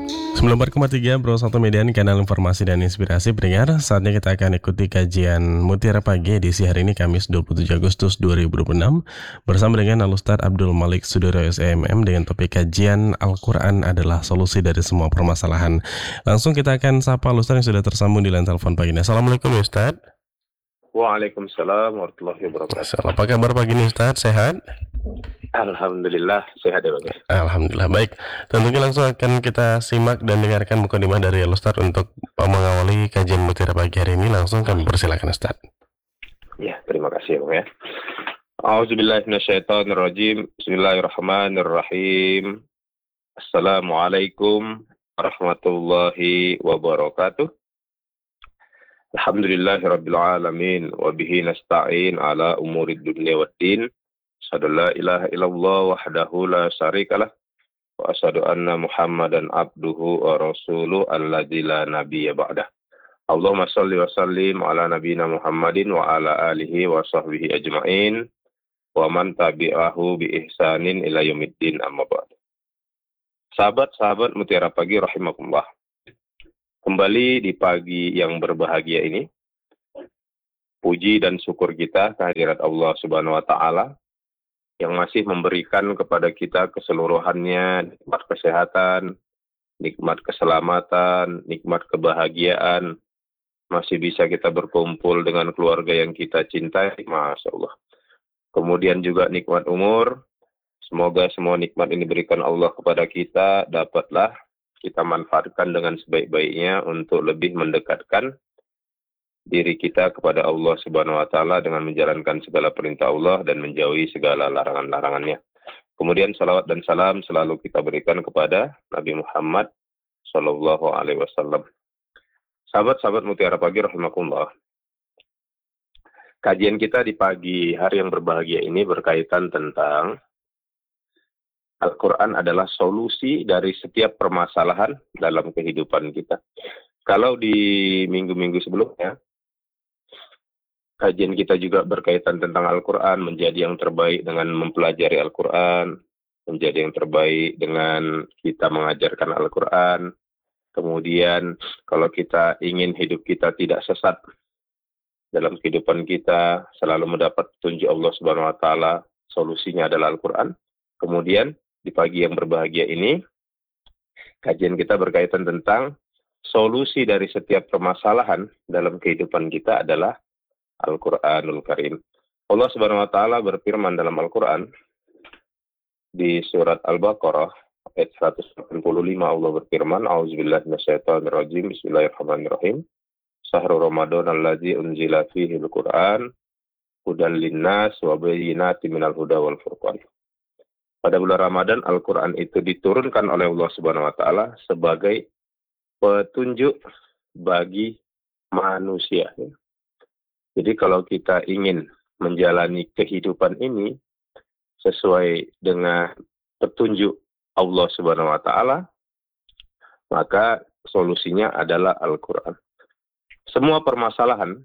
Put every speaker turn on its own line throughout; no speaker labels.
94,3 Bro Satu Median, kanal informasi dan inspirasi pendengar. Saatnya kita akan ikuti kajian Mutiara Pagi edisi hari ini Kamis 27 Agustus 2026 bersama dengan Al-Ustadz Abdul Malik Sudiro SEMM dengan topik kajian Al-Quran adalah solusi dari semua permasalahan. Langsung kita akan sapa Al-Ustadz yang sudah tersambung di line telepon pagi ini. Assalamualaikum Ustadz.
Waalaikumsalam warahmatullahi wabarakatuh.
Apa kabar pagi ini Ustadz? Sehat?
Alhamdulillah sehat ya Bang.
Alhamdulillah baik. Tentunya langsung akan kita simak dan dengarkan mukadimah dari Al-Ustadz untuk mengawali kajian Mutiara Pagi hari ini. Langsung kami persilakan Ustadz.
Ya, terima kasih Bang ya. A'udzubillahi minasyaitonirrajim. Bismillahirrahmanirrahim. Assalamualaikum warahmatullahi wabarakatuh. Alhamdulillahirabbil alamin wa bihi nasta'in ala umurid dunya waddin. Asyhadu la ilaha illallah wahdahu la syarikalah wa asyhadu anna Muhammadan abduhu wa rasuluhu alladzi la nabiyya ba'dah. Allahumma shalli wa sallim ala nabiyyina Muhammadin wa ala alihi wa sahbihi ajmain wa man tabi'ahu bi ihsanin ila yaumiddin, amma ba'd. Sahabat-sahabat Mutiara Pagi rahimakumullah. Kembali di pagi yang berbahagia ini, puji dan syukur kita kehadirat Allah Subhanahu wa taala yang masih memberikan kepada kita keseluruhannya nikmat kesehatan, nikmat keselamatan, nikmat kebahagiaan, masih bisa kita berkumpul dengan keluarga yang kita cintai, Masya Allah. Kemudian juga nikmat umur, semoga semua nikmat ini berikan Allah kepada kita, dapatlah kita manfaatkan dengan sebaik-baiknya untuk lebih mendekatkan diri kita kepada Allah Subhanahu wa taala dengan menjalankan segala perintah Allah dan menjauhi segala larangan-larangannya. Kemudian salawat dan salam selalu kita berikan kepada Nabi Muhammad sallallahu alaihi wasallam. Sahabat-sahabat Mutiara Pagi rahimakumullah. Kajian kita di pagi hari yang berbahagia ini berkaitan tentang Al-Quran adalah solusi dari setiap permasalahan dalam kehidupan kita. Kalau di minggu-minggu sebelumnya, kajian kita juga berkaitan tentang Al-Quran, menjadi yang terbaik dengan mempelajari Al-Quran, menjadi yang terbaik dengan kita mengajarkan Al-Quran. Kemudian kalau kita ingin hidup kita tidak sesat dalam kehidupan kita, selalu mendapat petunjuk Allah Subhanahu wa taala, solusinya adalah Al-Quran. Kemudian di pagi yang berbahagia ini, kajian kita berkaitan tentang solusi dari setiap permasalahan dalam kehidupan kita adalah Al-Quranul Karim. Allah Subhanahu wa taala berfirman dalam Al-Quran di surat Al-Baqarah ayat 185, Allah berfirman, A'udzubillahi minasyaitonirrajim, Bismillahirrahmanirrahim. Syahrul Ramadan allazi unzila fihi al-Qur'an hudan linnas wa bayyinatin minal huda wal furqan. Pada bulan Ramadan Al-Qur'an itu diturunkan oleh Allah Subhanahu wa taala sebagai petunjuk bagi manusia. Jadi kalau kita ingin menjalani kehidupan ini sesuai dengan petunjuk Allah Subhanahu wa taala, maka solusinya adalah Al-Qur'an. Semua permasalahan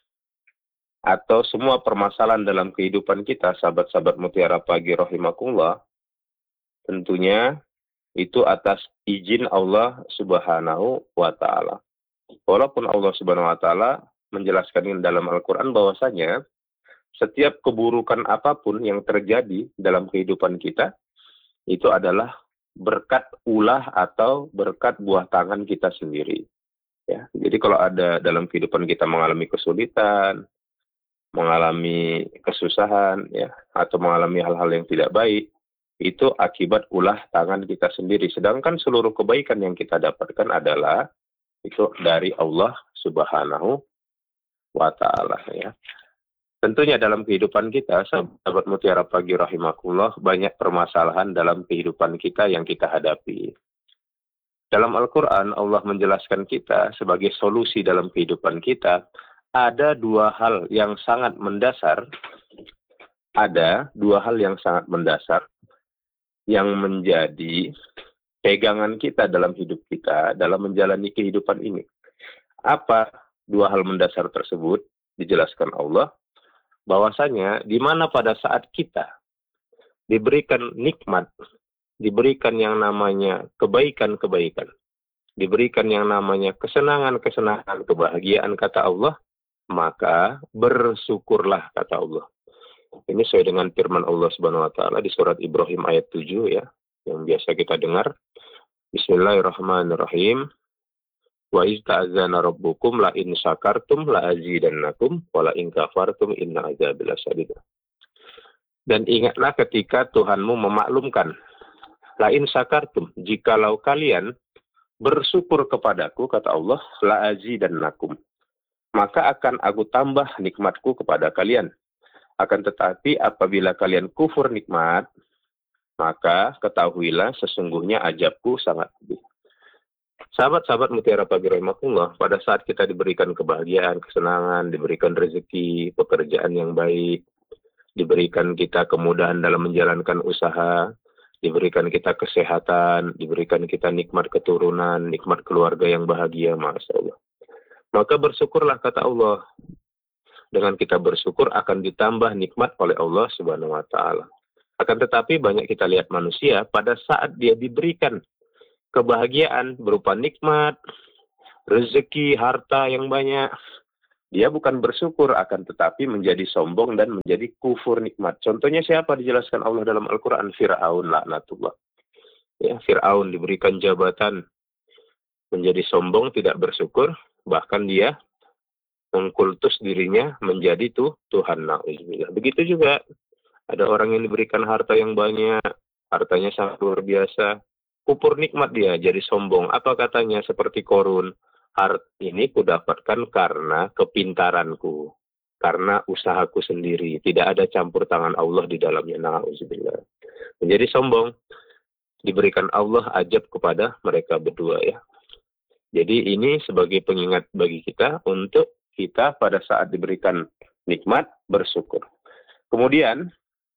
atau semua permasalahan dalam kehidupan kita, sahabat-sahabat Mutiara Pagi rahimakumullah, tentunya itu atas izin Allah Subhanahu wa taala. Walaupun Allah Subhanahu wa taala menjelaskan dalam Al-Quran bahwasanya setiap keburukan apapun yang terjadi dalam kehidupan kita itu adalah berkat ulah atau berkat buah tangan kita sendiri. Ya, jadi kalau ada dalam kehidupan kita mengalami kesulitan, mengalami kesusahan, ya, atau mengalami hal-hal yang tidak baik, itu akibat ulah tangan kita sendiri. Sedangkan seluruh kebaikan yang kita dapatkan adalah itu dari Allah Subhanahu wa ta'ala, ya. Tentunya dalam kehidupan kita, sahabat Mutiara Pagi rahimakumullah, banyak permasalahan dalam kehidupan kita yang kita hadapi. Dalam Al-Quran, Allah menjelaskan kita sebagai solusi dalam kehidupan kita, ada dua hal yang sangat mendasar, yang menjadi pegangan kita dalam hidup kita, dalam menjalani kehidupan ini. Apa dua hal mendasar tersebut? Dijelaskan Allah, bahwasanya di mana pada saat kita diberikan nikmat, diberikan yang namanya kebaikan-kebaikan, diberikan yang namanya kesenangan-kesenangan, kebahagiaan kata Allah, maka bersyukurlah kata Allah. Ini sesuai dengan firman Allah Subhanahu wa taala di surat Ibrahim ayat 7 ya, yang biasa kita dengar. Bismillahirrahmanirrahim. Wa iz ta'adzana rabbukum la in syakartum la azidannakum wa la in kafartum inna adzabi lasyadid. Dan ingatlah ketika Tuhanmu memaklumkan, la in syakartum, jikalau kalian bersyukur kepadaku kata Allah, la azidannakum, maka akan aku tambah nikmatku kepada kalian. Akan tetapi apabila kalian kufur nikmat, maka ketahuilah sesungguhnya azabku sangat pedih. Sahabat-sahabat Mutiara Pagi Rahimahullah, pada saat kita diberikan kebahagiaan, kesenangan, diberikan rezeki, pekerjaan yang baik, diberikan kita kemudahan dalam menjalankan usaha, diberikan kita kesehatan, diberikan kita nikmat keturunan, nikmat keluarga yang bahagia, Masya Allah. Maka bersyukurlah kata Allah. Dengan kita bersyukur akan ditambah nikmat oleh Allah Subhanahu wa taala. Akan tetapi banyak kita lihat manusia pada saat dia diberikan kebahagiaan berupa nikmat, rezeki, harta yang banyak, dia bukan bersyukur, akan tetapi menjadi sombong dan menjadi kufur nikmat. Contohnya siapa dijelaskan Allah dalam Al-Quran? Fir'aun laknatullah. Ya, Fir'aun diberikan jabatan, menjadi sombong, tidak bersyukur, bahkan dia mengkultus dirinya menjadi Tuhan. Na'udzubillah. Begitu juga ada orang yang diberikan harta yang banyak, hartanya sangat luar biasa, kufur nikmat dia, jadi sombong. Apa katanya? Seperti Korun, harta ini kudapatkan karena kepintaranku, karena usahaku sendiri, tidak ada campur tangan Allah di dalamnya. Na'udzubillah. Menjadi sombong, diberikan Allah ajab kepada mereka berdua ya. Jadi ini sebagai pengingat bagi kita untuk kita pada saat diberikan nikmat bersyukur. Kemudian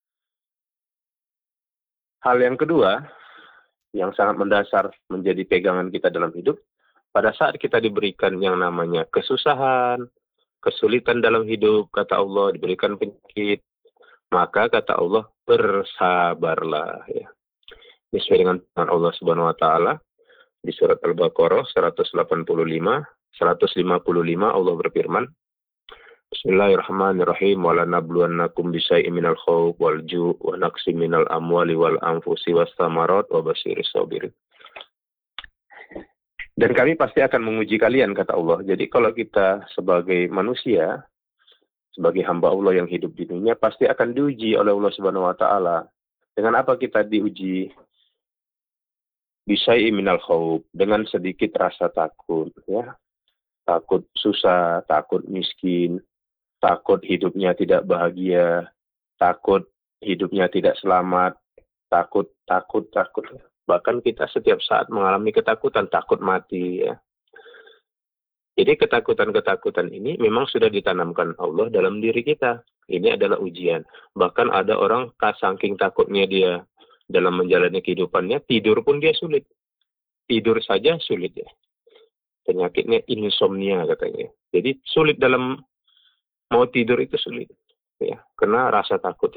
hal yang kedua yang sangat mendasar menjadi pegangan kita dalam hidup, pada saat kita diberikan yang namanya kesusahan, kesulitan dalam hidup, kata Allah, diberikan penyakit, maka kata Allah, bersabarlah. Ya. Ini sesuai dengan firman Allah Subhanahu wa taala di surat Al-Baqarah 185, Allah berfirman, Bismillahirrahmanirrahim. Wala nabluwannakum bisyai'in minal khawf wal ju' wa naqsim minal amwali wal anfusi was samarat wa basyiris sabirin. Dan kami pasti akan menguji kalian, kata Allah. Jadi kalau kita sebagai manusia, sebagai hamba Allah yang hidup di dunia, pasti akan diuji oleh Allah Subhanahu wa taala. Dengan apa kita diuji? Bisyai'in minal khawf, dengan sedikit rasa takut, ya. Takut susah, takut miskin, takut hidupnya tidak bahagia, takut hidupnya tidak selamat, takut. Bahkan kita setiap saat mengalami ketakutan, takut mati ya. Jadi ketakutan-ketakutan ini memang sudah ditanamkan Allah dalam diri kita. Ini adalah ujian. Bahkan ada orang saking takutnya dia dalam menjalani kehidupannya, tidur pun dia sulit. Tidur saja sulit ya. Penyakitnya insomnia katanya. Jadi sulit dalam mau tidur itu sulit, ya, karena rasa takut.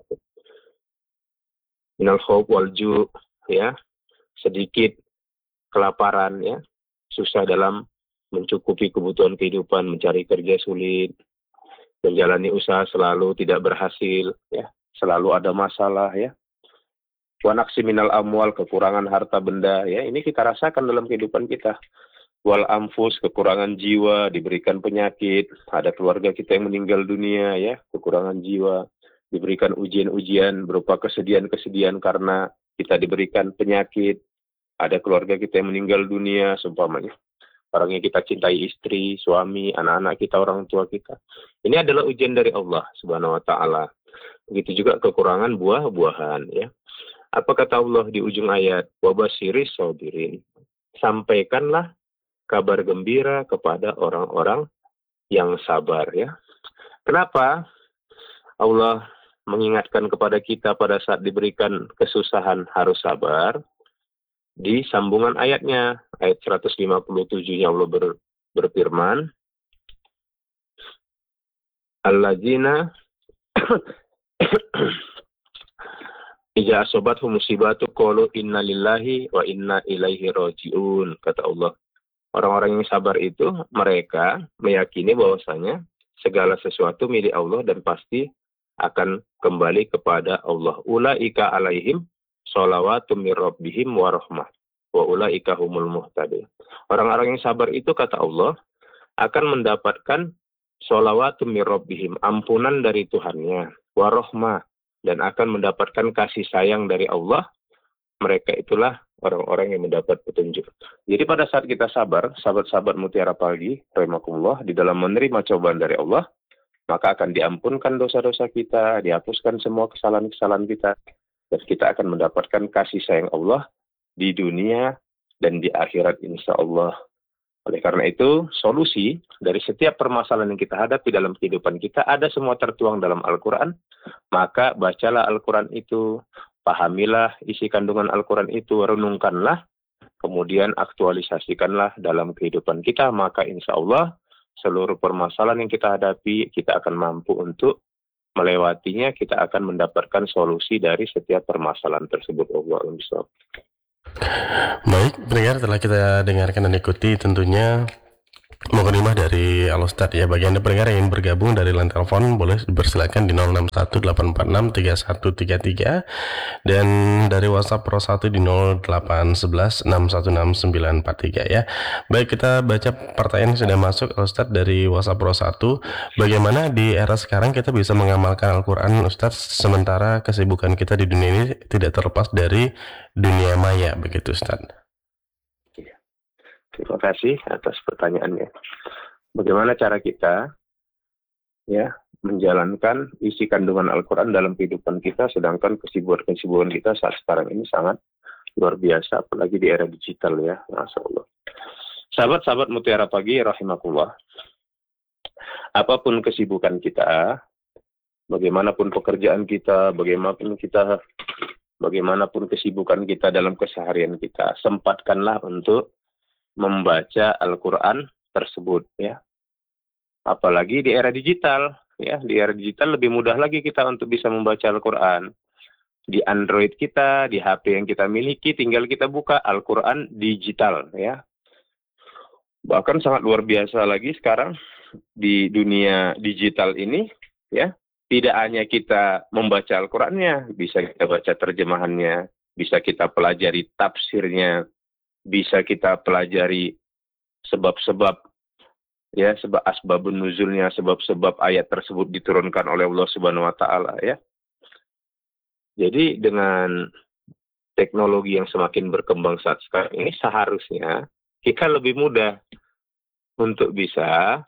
Minal khawf wal ju', ya, sedikit kelaparan, ya, susah dalam mencukupi kebutuhan kehidupan, mencari kerja sulit, menjalani usaha selalu tidak berhasil, ya, selalu ada masalah, ya. Wa naqsim minal amwal, kekurangan harta benda, ya, ini kita rasakan dalam kehidupan kita. Wal anfus, kekurangan jiwa, diberikan penyakit, ada keluarga kita yang meninggal dunia, ya, kekurangan jiwa, diberikan ujian-ujian berupa kesedihan-kesedihan karena kita diberikan penyakit, ada keluarga kita yang meninggal dunia, seumpamanya. Orang yang kita cintai, istri, suami, anak-anak kita, orang tua kita. Ini adalah ujian dari Allah Subhanahu wa taala. Begitu juga kekurangan buah-buahan, ya. Apa kata Allah di ujung ayat? Wa basyiris sabirin. Sampaikanlah kabar gembira kepada orang-orang yang sabar ya. Kenapa Allah mengingatkan kepada kita pada saat diberikan kesusahan harus sabar? Di sambungan ayatnya, ayat 157-nya Allah berfirman, Alladzina Ija asobathum musibatu qalu inna lillahi wa inna ilaihi raji'un, kata Allah. Orang-orang yang sabar itu mereka meyakini bahwasanya segala sesuatu milik Allah dan pasti akan kembali kepada Allah. Ulaika alaihim sholawatu mir rabbihim wa rahmah wa ulaika humul muhtadin. Orang-orang yang sabar itu, kata Allah, akan mendapatkan sholawatu mir rabbihim, ampunan dari Tuhannya, wa rahmah, dan akan mendapatkan kasih sayang dari Allah. Mereka itulah orang-orang yang mendapat petunjuk. Jadi pada saat kita sabar, sahabat-sahabat Mutiara Pagi, rahimakumullah, di dalam menerima cobaan dari Allah, maka akan diampunkan dosa-dosa kita, dihapuskan semua kesalahan-kesalahan kita, dan kita akan mendapatkan kasih sayang Allah di dunia dan di akhirat insya Allah. Oleh karena itu, solusi dari setiap permasalahan yang kita hadapi dalam kehidupan kita ada semua tertuang dalam Al-Quran. Maka bacalah Al-Quran itu, pahamilah isi kandungan Al-Quran itu, renungkanlah, kemudian aktualisasikanlah dalam kehidupan kita. Maka insya Allah seluruh permasalahan yang kita hadapi, kita akan mampu untuk melewatinya, kita akan mendapatkan solusi dari setiap permasalahan tersebut. Allahumma sholli.
Baik, pendengar, telah kita dengarkan dan ikuti tentunya mukadimah dari Al-Ustadz ya. Bagi Anda pendengar yang ingin bergabung dari line telepon, boleh dipersilakan di 0618463133 dan dari WhatsApp Pro 1 di 0811616943 ya. Baik, kita baca pertanyaan yang sudah masuk Al-Ustadz dari WhatsApp Pro 1. Bagaimana di era sekarang kita bisa mengamalkan Al-Quran, Ustadz, sementara kesibukan kita di dunia ini tidak terlepas dari dunia maya, begitu Ustadz?
Terima kasih atas pertanyaannya. Bagaimana cara kita ya menjalankan isi kandungan Al-Quran dalam kehidupan kita, sedangkan kesibukan kita saat sekarang ini sangat luar biasa, apalagi di era digital ya, Masya Allah. Sahabat-sahabat Mutiara Pagi, rahimakumullah, apapun kesibukan kita, bagaimanapun pekerjaan kita, bagaimanapun kesibukan kita dalam keseharian kita, sempatkanlah untuk membaca Al-Quran tersebut ya. Apalagi di era digital ya, di era digital lebih mudah lagi kita untuk bisa membaca Al-Quran. Di Android kita, di HP yang kita miliki, tinggal kita buka Al-Quran digital ya. Bahkan sangat luar biasa lagi sekarang di dunia digital ini ya, tidak hanya kita membaca Al-Qurannya, bisa kita baca terjemahannya, bisa kita pelajari tafsirnya, bisa kita pelajari sebab-sebab ya, asbabun nuzulnya, sebab-sebab ayat tersebut diturunkan oleh Allah Subhanahu wa taala ya. Jadi dengan teknologi yang semakin berkembang saat sekarang ini, seharusnya kita lebih mudah untuk bisa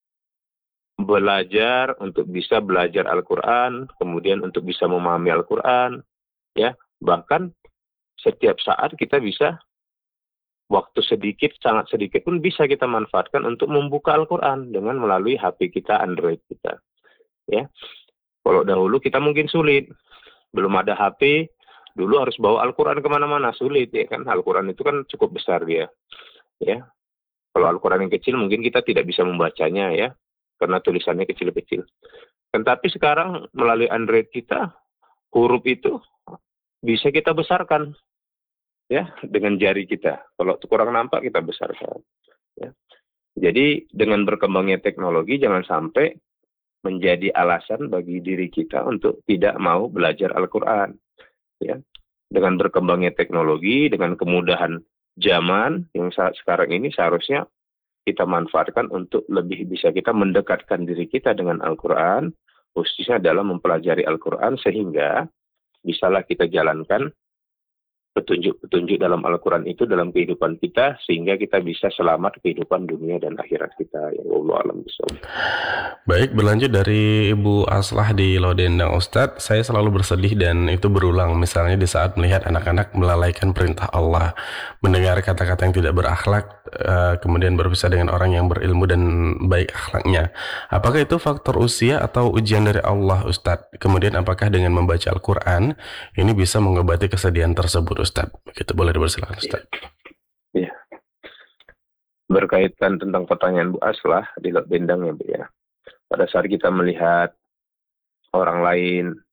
belajar Al-Quran, kemudian untuk bisa memahami Al-Quran ya. Bahkan setiap saat kita bisa, waktu sedikit, sangat sedikit pun bisa kita manfaatkan untuk membuka Al-Quran dengan melalui HP kita, Android kita. Ya, kalau dahulu kita mungkin sulit, belum ada HP, dulu harus bawa Al-Quran kemana-mana, sulit ya kan. Al-Quran itu kan cukup besar dia. Ya, kalau Al-Quran yang kecil mungkin kita tidak bisa membacanya ya, karena tulisannya kecil-kecil. Tapi sekarang melalui Android kita, huruf itu bisa kita besarkan. Ya, dengan jari kita. Kalau kurang nampak kita besarkan. Ya. Jadi dengan berkembangnya teknologi jangan sampai menjadi alasan bagi diri kita untuk tidak mau belajar Al-Quran. Ya. Dengan berkembangnya teknologi, dengan kemudahan zaman yang saat sekarang ini, seharusnya kita manfaatkan untuk lebih bisa kita mendekatkan diri kita dengan Al-Quran, khususnya dalam mempelajari Al-Quran, sehingga bisalah kita jalankan petunjuk-petunjuk dalam Al-Quran itu dalam kehidupan kita, sehingga kita bisa selamat kehidupan dunia dan akhirat kita. Ya Allah, alam bisawab.
Baik, berlanjut dari Ibu Aslah di Lodendang, Ustadz, saya selalu bersedih dan itu berulang, misalnya di saat melihat anak-anak melalaikan perintah Allah, mendengar kata-kata yang tidak berakhlak, kemudian berpisah dengan orang yang berilmu dan baik akhlaknya. Apakah itu faktor usia atau ujian dari Allah, Ustadz? Kemudian apakah dengan membaca Al-Quran ini bisa mengobati kesedihan tersebut, Ustadz? Begitu, boleh dipersilakan, Ustadz.
Ya. Berkaitan tentang pertanyaan Bu Aslah di Lodendang ya Bu ya. Pada saat kita melihat orang lain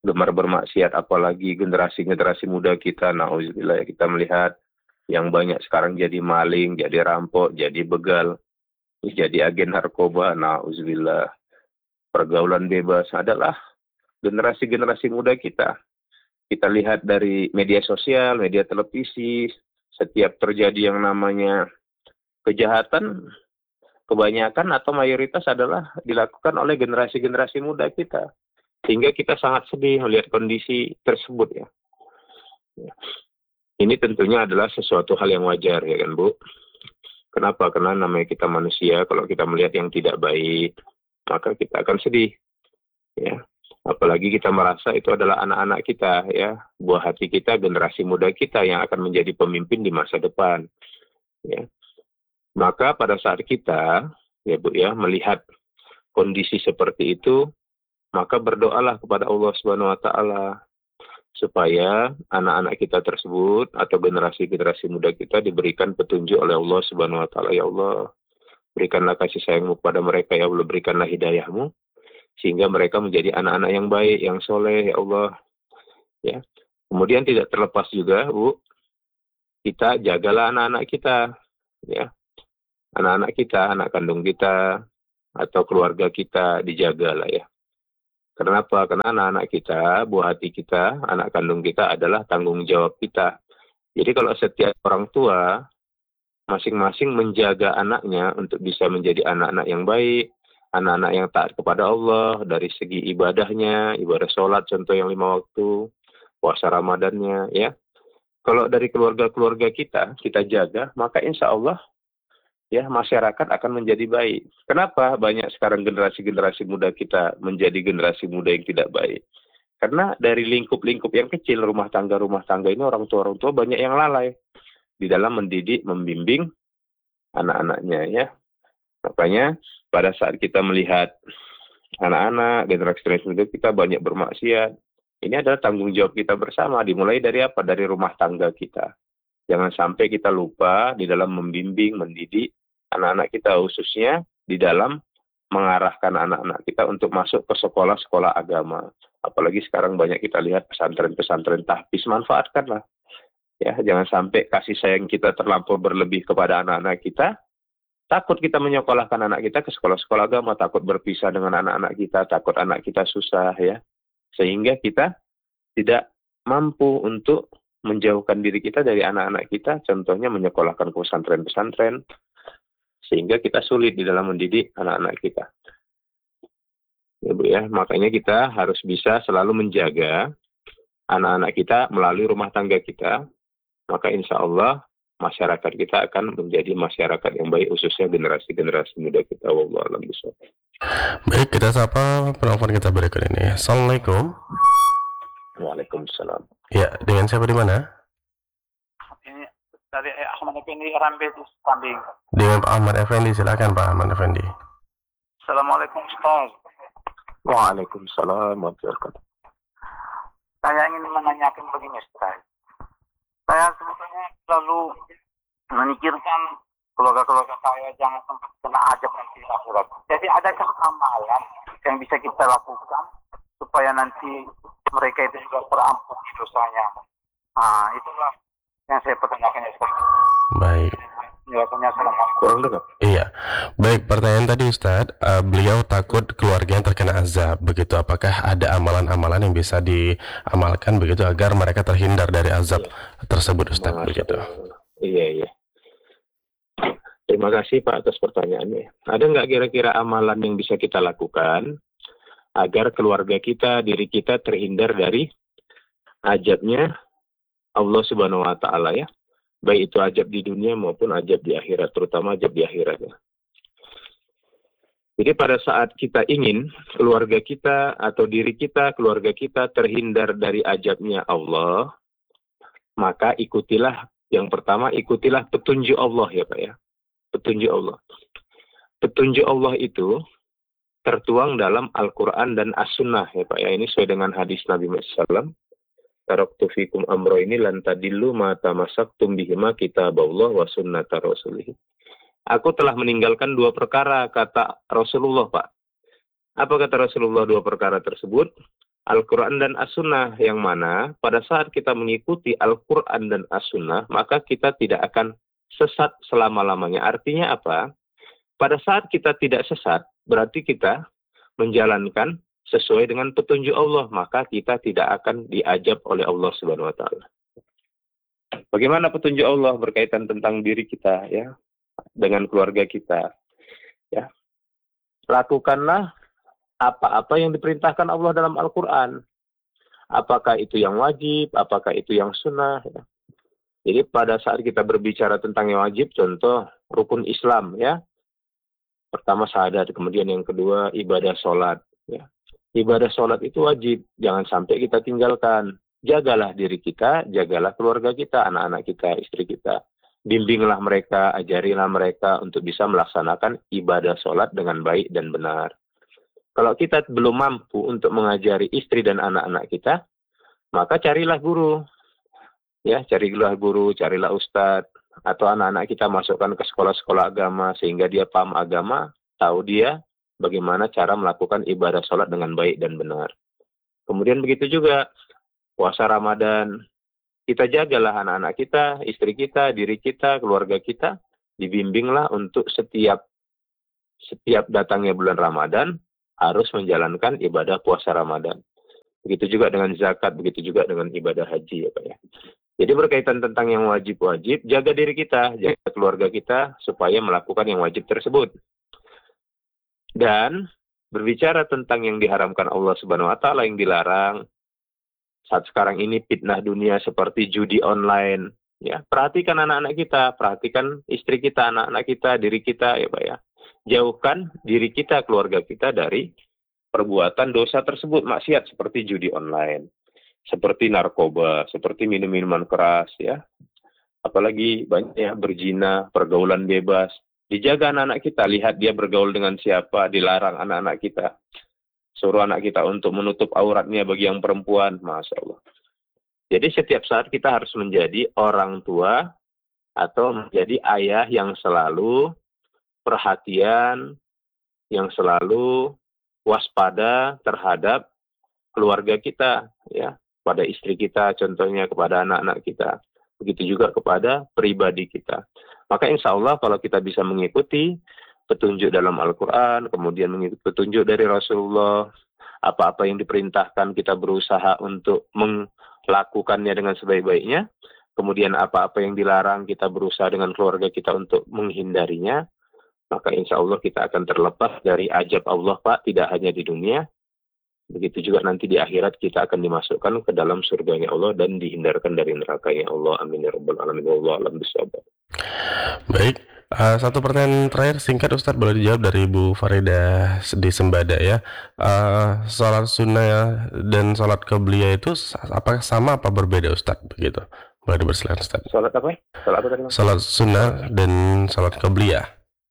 gemar bermaksiat, apalagi generasi-generasi muda kita, nauzubillah, kita melihat yang banyak sekarang jadi maling, jadi rampok, jadi begal, jadi agen narkoba, nauzubillah, pergaulan bebas adalah generasi-generasi muda kita. Kita lihat dari media sosial, media televisi, setiap terjadi yang namanya kejahatan, kebanyakan atau mayoritas adalah dilakukan oleh generasi-generasi muda kita. Sehingga kita sangat sedih melihat kondisi tersebut ya. Ini tentunya adalah sesuatu hal yang wajar ya kan Bu. Kenapa? Karena namanya kita manusia, kalau kita melihat yang tidak baik, maka kita akan sedih. Ya. Apalagi kita merasa itu adalah anak-anak kita ya, buah hati kita, generasi muda kita yang akan menjadi pemimpin di masa depan. Ya. Maka pada saat kita ya Bu ya melihat kondisi seperti itu, maka berdoalah kepada Allah Subhanahu wa taala supaya anak-anak kita tersebut atau generasi-generasi muda kita diberikan petunjuk oleh Allah Subhanahu wa taala. Ya Allah, berikanlah kasih sayang-Mu kepada mereka, ya Allah, berikanlah hidayah-Mu sehingga mereka menjadi anak-anak yang baik, yang soleh, ya Allah. Ya. Kemudian tidak terlepas juga, Bu, kita jagalah anak-anak kita, ya. Anak-anak kita, anak kandung kita, atau keluarga kita dijagalah ya. Kenapa? Karena anak-anak kita, buah hati kita, anak kandung kita adalah tanggung jawab kita. Jadi kalau setiap orang tua masing-masing menjaga anaknya untuk bisa menjadi anak-anak yang baik, anak-anak yang taat kepada Allah dari segi ibadahnya, ibadah sholat contoh yang 5 waktu, puasa Ramadannya ya. Kalau dari keluarga-keluarga kita jaga, maka insya Allah ya masyarakat akan menjadi baik. Kenapa banyak sekarang generasi-generasi muda kita menjadi generasi muda yang tidak baik? Karena dari lingkup-lingkup yang kecil, rumah tangga ini orang tua banyak yang lalai di dalam mendidik, membimbing anak-anaknya ya. Makanya pada saat kita melihat anak-anak, generasi muda kita banyak bermaksiat, ini adalah tanggung jawab kita bersama, dimulai dari apa? Dari rumah tangga kita. Jangan sampai kita lupa di dalam membimbing, mendidik anak-anak kita, khususnya di dalam mengarahkan anak-anak kita untuk masuk ke sekolah-sekolah agama. Apalagi sekarang banyak kita lihat pesantren-pesantren tahfiz, manfaatkanlah. Ya, jangan sampai kasih sayang kita terlampau berlebih kepada anak-anak kita. Takut kita menyekolahkan anak kita ke sekolah-sekolah agama, takut berpisah dengan anak-anak kita, takut anak kita susah ya. Sehingga kita tidak mampu untuk menjauhkan diri kita dari anak-anak kita, contohnya menyekolahkan ke pesantren-pesantren, sehingga kita sulit di dalam mendidik anak-anak kita. Ya Bu ya, makanya kita harus bisa selalu menjaga anak-anak kita melalui rumah tangga kita, maka insya Allah masyarakat kita akan menjadi masyarakat yang baik, khususnya generasi-generasi muda kita. Wallahu a'lam bishawab.
Baik, kita sapa penelpon kita berikut ini. Assalamualaikum.
Waalaikumsalam.
Ya, dengan siapa di mana?
Ini dari Ahmad Effendi Rambe di Kambing.
Dengan Pak Ahmad Effendi, silakan Pak Ahmad Effendi.
Assalamualaikum Ustaz.
Waalaikumsalam warahmatullahi wabarakatuh.
Saya ingin menanyakan begini Ustaz. Saya sebetulnya selalu memikirkan keluarga-keluarga saya jangan sampai kena azab nanti akhirat. Jadi adakah amalan yang bisa kita lakukan supaya nanti mereka itu juga terampuni dosanya? Itulah yang saya pertanyakan ya Ustaz.
Baik.
Jawabannya Assalamualaikum.
Kurang dengar?
Iya. Baik, pertanyaan tadi Ustadz, beliau takut keluarga yang terkena azab. Begitu, apakah ada amalan-amalan yang bisa diamalkan begitu agar mereka terhindar dari azab tersebut Ustadz? Begitu.
Iya. Terima kasih Pak atas pertanyaannya. Ada nggak kira-kira amalan yang bisa kita lakukan agar keluarga kita, diri kita terhindar dari azabnya Allah Subhanahu wa taala ya? Baik itu azab di dunia maupun azab di akhirat, terutama azab di akhirat ya. Jadi pada saat kita ingin keluarga kita atau diri kita, keluarga kita terhindar dari azabnya Allah, maka ikutilah, yang pertama ikutilah petunjuk Allah ya Pak ya. Petunjuk Allah. Petunjuk Allah itu tertuang dalam Al-Quran dan As-Sunnah ya Pak ya. Ini sesuai dengan hadis Nabi Muhammad SAW. Taraktu fikum amro ini lantadillu ma tamassaktum bihima kitaballah wa sunnata rasulih. Aku telah meninggalkan 2 perkara, kata Rasulullah Pak. Apa kata Rasulullah 2 perkara tersebut? Al-Quran dan As-Sunnah, yang mana pada saat kita mengikuti Al-Quran dan As-Sunnah, maka kita tidak akan sesat selama-lamanya. Artinya apa? Pada saat kita tidak sesat, berarti kita menjalankan sesuai dengan petunjuk Allah, maka kita tidak akan diajab oleh Allah Subhanahu wa taala. Bagaimana petunjuk Allah berkaitan tentang diri kita, ya, dengan keluarga kita, ya. Lakukanlah apa-apa yang diperintahkan Allah dalam Al-Quran. Apakah itu yang wajib, apakah itu yang sunnah. Ya. Jadi pada saat kita berbicara tentang yang wajib, contoh rukun Islam, ya. Pertama syahadat, kemudian yang kedua ibadah sholat. Ya. Ibadah sholat itu wajib, jangan sampai kita tinggalkan. Jagalah diri kita, jagalah keluarga kita, anak-anak kita, istri kita. Bimbinglah mereka, ajarilah mereka untuk bisa melaksanakan ibadah sholat dengan baik dan benar. Kalau kita belum mampu untuk mengajari istri dan anak-anak kita, maka carilah guru. Ya, carilah guru, carilah ustadz, atau anak-anak kita masukkan ke sekolah-sekolah agama sehingga dia paham agama, tahu dia bagaimana cara melakukan ibadah sholat dengan baik dan benar. Kemudian begitu juga puasa Ramadan. Kita jagalah anak-anak kita, istri kita, diri kita, keluarga kita, dibimbinglah untuk setiap datangnya bulan Ramadan harus menjalankan ibadah puasa Ramadan. Begitu juga dengan zakat, begitu juga dengan ibadah haji, ya Pak ya. Jadi berkaitan tentang yang wajib-wajib, jaga diri kita, jaga keluarga kita supaya melakukan yang wajib tersebut. Dan berbicara tentang yang diharamkan Allah Subhanahu wa taala, yang dilarang saat sekarang ini fitnah dunia seperti judi online, ya. Perhatikan anak-anak kita, perhatikan istri kita, anak-anak kita, diri kita, ya Pak ya. Jauhkan diri kita, keluarga kita dari perbuatan dosa tersebut, maksiat seperti judi online, seperti narkoba, seperti minum-minuman keras, ya. Apalagi banyak ya berzina, pergaulan bebas. Dijaga anak-anak kita, lihat dia bergaul dengan siapa, dilarang anak-anak kita. Suruh anak kita untuk menutup auratnya bagi yang perempuan, Masya Allah. Jadi setiap saat kita harus menjadi orang tua atau menjadi ayah yang selalu perhatian, yang selalu waspada terhadap keluarga kita, ya, pada istri kita, contohnya kepada anak-anak kita, begitu juga kepada pribadi kita. Maka insya Allah kalau kita bisa mengikuti petunjuk dalam Al-Quran, kemudian mengikuti petunjuk dari Rasulullah, apa-apa yang diperintahkan kita berusaha untuk melakukannya dengan sebaik-baiknya, kemudian apa-apa yang dilarang kita berusaha dengan keluarga kita untuk menghindarinya, maka insya Allah kita akan terlepas dari ajab Allah, Pak, tidak hanya di dunia, begitu juga nanti di akhirat kita akan dimasukkan ke dalam surganya Allah dan dihindarkan dari nerakanya Allah. Amin ya rabbal alamin. Wallahu a'lam bishawab.
Baik, satu pertanyaan terakhir singkat Ustadz, boleh dijawab dari Bu Faridah di Sembada ya. Sholat sunnah ya, dan sholat qabliyah itu apakah sama apa berbeda Ustadz? Begitu, boleh dipersilakan Ustadz.
Sholat apa? Sholat apa tadi?
Sholat sunnah dan sholat qabliyah.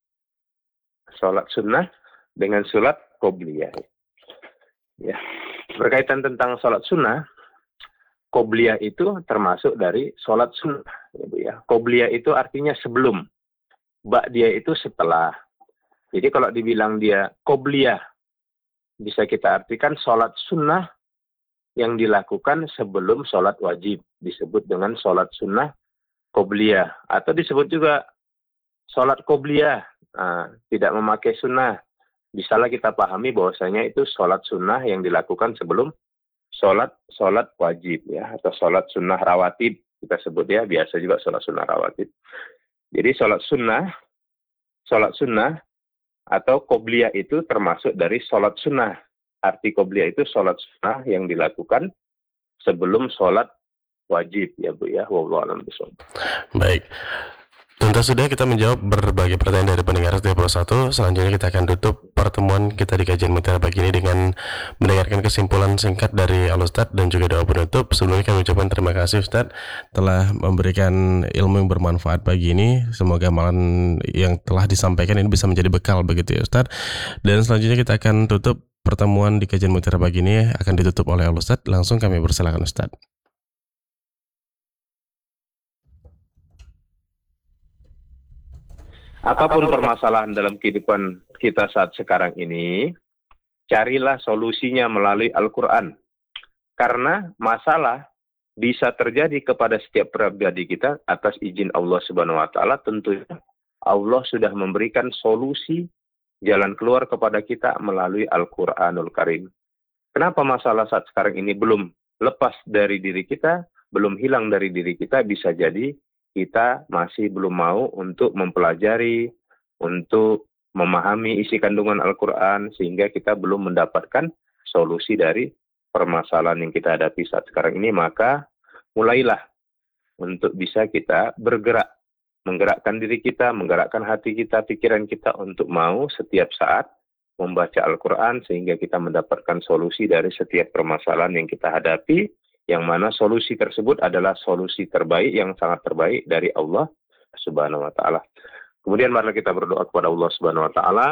Sholat sunnah dengan sholat qabliyah. Ya, berkaitan tentang sholat sunnah, qobliyah itu termasuk dari sholat sunnah, ya Bu ya. Qobliyah itu artinya sebelum, ba'diyah itu setelah. Jadi kalau dibilang dia qobliyah, bisa kita artikan sholat sunnah yang dilakukan sebelum sholat wajib, disebut dengan sholat sunnah qobliyah, atau disebut juga sholat qobliyah, tidak memakai sunnah. Bisalah kita pahami bahwasanya itu sholat sunnah yang dilakukan sebelum sholat wajib, ya, atau sholat sunnah rawatib kita sebut, ya, biasa juga sholat sunnah rawatib. Jadi sholat sunnah atau qobliyah itu termasuk dari sholat sunnah. Arti qobliyah itu sholat sunnah yang dilakukan sebelum sholat wajib, ya Bu ya. Wallahu a'lam bishawab.
Baik. Tuntas sudah kita menjawab berbagai pertanyaan dari pendengar setiap 21. Selanjutnya kita akan tutup pertemuan kita di kajian Mutiara pagi ini dengan mendengarkan kesimpulan singkat dari Al-Ustadz dan juga doa penutup. Sebelumnya kami ucapkan terima kasih Ustadz telah memberikan ilmu yang bermanfaat pagi ini. Semoga amalan yang telah disampaikan ini bisa menjadi bekal begitu ya Ustadz. Dan selanjutnya kita akan tutup pertemuan di kajian Mutiara pagi ini, akan ditutup oleh Al-Ustadz. Langsung kami persilakan Ustadz.
Apapun permasalahan dalam kehidupan kita saat sekarang ini, carilah solusinya melalui Al-Quran. Karena masalah bisa terjadi kepada setiap pribadi kita atas izin Allah Subhanahu wa taala. Tentunya Allah sudah memberikan solusi jalan keluar kepada kita melalui Al-Qur'anul Karim. Kenapa masalah saat sekarang ini belum lepas dari diri kita, belum hilang dari diri kita? Bisa jadi kita masih belum mau untuk mempelajari, untuk memahami isi kandungan Al-Quran, sehingga kita belum mendapatkan solusi dari permasalahan yang kita hadapi saat sekarang ini. Maka mulailah untuk bisa kita bergerak, menggerakkan diri kita, menggerakkan hati kita, pikiran kita untuk mau setiap saat membaca Al-Quran, sehingga kita mendapatkan solusi dari setiap permasalahan yang kita hadapi, yang mana solusi tersebut adalah solusi terbaik, yang sangat terbaik dari Allah Subhanahu wa ta'ala. Kemudian mari kita berdoa kepada Allah Subhanahu wa ta'ala.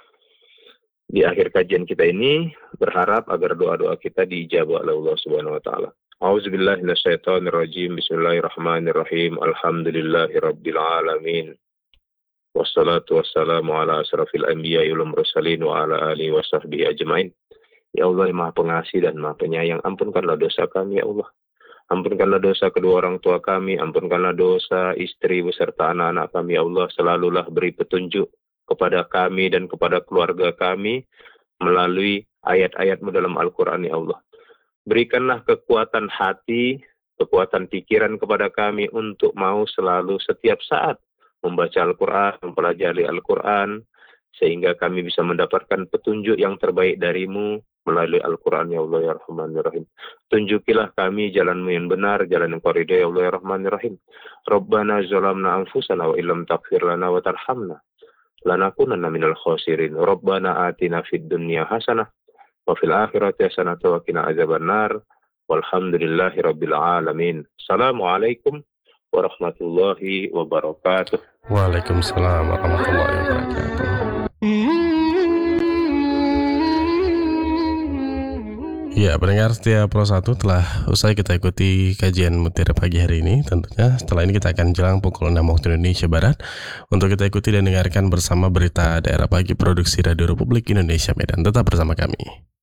Di akhir kajian kita ini, berharap agar doa-doa kita diijabah oleh Allah Subhanahu wa ta'ala. A'udzubillahi minasyaitonirrajim. Bismillahirrahmanirrahim. Alhamdulillahirabbil alamin. Wassalatu wassalamu ala asrafil anbiya'i wal mursalin wa ala alihi wa sahbihi ajmain. Ya Allah yang Maha Pengasih dan Maha Penyayang, ampunkanlah dosa kami ya Allah. Ampunkanlah dosa kedua orang tua kami, ampunkanlah dosa istri beserta anak-anak kami ya Allah. Selalulah beri petunjuk kepada kami dan kepada keluarga kami melalui ayat-ayat-Mu dalam Al-Quran ya Allah. Berikanlah kekuatan hati, kekuatan pikiran kepada kami untuk mau selalu setiap saat membaca Al-Quran, mempelajari Al-Quran, sehingga kami bisa mendapatkan petunjuk yang terbaik dari-Mu melalui Al-Quran ya Allah ya Rahman ya Rahim. Tunjukilah kami jalan-Mu yang benar, jalan yang Kau ridhai ya Allah ya Rahman ya Rahim. Rabbana zalamna anfusana wa illam taghfir lana wa tarhamna lanakunanna minal khasirin. Rabbana atina fid dunya hasanah wa fil akhirati hasanah wa qina adzabannar. Walhamdulillahi rabbil alamin. Assalamualaikum warahmatullahi wabarakatuh.
Waalaikumsalam warahmatullahi wabarakatuh. Ya, pendengar setia Pro 1, telah usai kita ikuti kajian Mutiara pagi hari ini. Tentunya setelah ini kita akan jelang pukul 6 waktu Indonesia Barat untuk kita ikuti dan dengarkan bersama berita daerah pagi produksi Radio Republik Indonesia Medan. Tetap bersama kami.